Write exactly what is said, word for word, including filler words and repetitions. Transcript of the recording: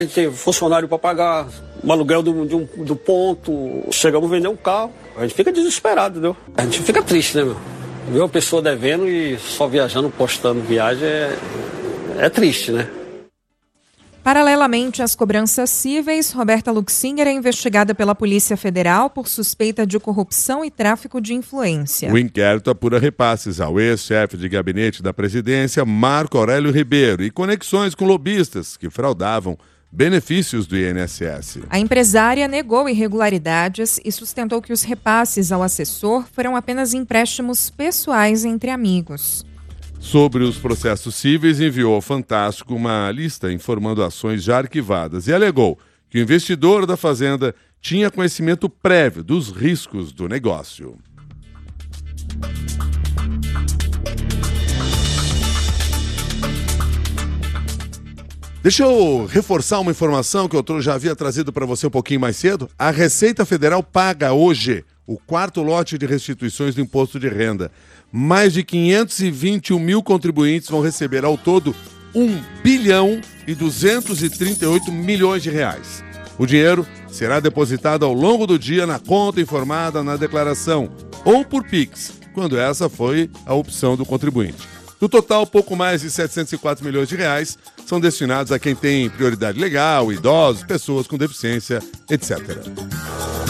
A gente tem funcionário para pagar, um aluguel do, de um, do ponto, chegamos a vender um carro, a gente fica desesperado, entendeu? A gente fica triste, né, meu? Ver uma pessoa devendo e só viajando, postando viagem é, é triste, né? Paralelamente às cobranças cíveis, Roberta Luxinger é investigada pela Polícia Federal por suspeita de corrupção e tráfico de influência. O inquérito apura repasses ao ex-chefe de gabinete da presidência, Marco Aurélio Ribeiro, e conexões com lobistas que fraudavam benefícios do I N S S. A empresária negou irregularidades e sustentou que os repasses ao assessor foram apenas empréstimos pessoais entre amigos. Sobre os processos cíveis, enviou ao Fantástico uma lista informando ações já arquivadas e alegou que o investidor da Fazenda tinha conhecimento prévio dos riscos do negócio. Deixa eu reforçar uma informação que eu já havia trazido para você um pouquinho mais cedo. A Receita Federal paga hoje o quarto lote de restituições do imposto de renda. Mais de quinhentos e vinte e um mil contribuintes vão receber ao todo um bilhão e duzentos e trinta e oito milhões de reais. O dinheiro será depositado ao longo do dia na conta informada na declaração ou por Pix, quando essa foi a opção do contribuinte. No total, pouco mais de setecentos e quatro milhões de reais são destinados a quem tem prioridade legal, idosos, pessoas com deficiência, etcétera.